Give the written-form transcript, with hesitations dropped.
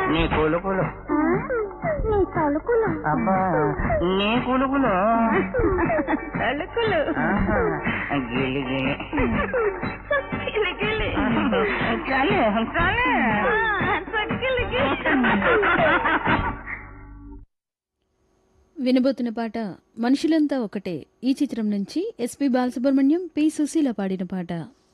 నీ కొలుకులు నీ తలుకులు అబ్బా నీ కొలుకులు తలుకులు గిలి గిలి గిలి గిలి చాలే చాలే గిలి గిలి. వినబోతున్న పాట మనుషులంతా ఒకటే. ఈ చిత్రం నుంచి ఎస్పి బాలసుబ్రహ్మణ్యం, పి సుశీల పాడిన పాట.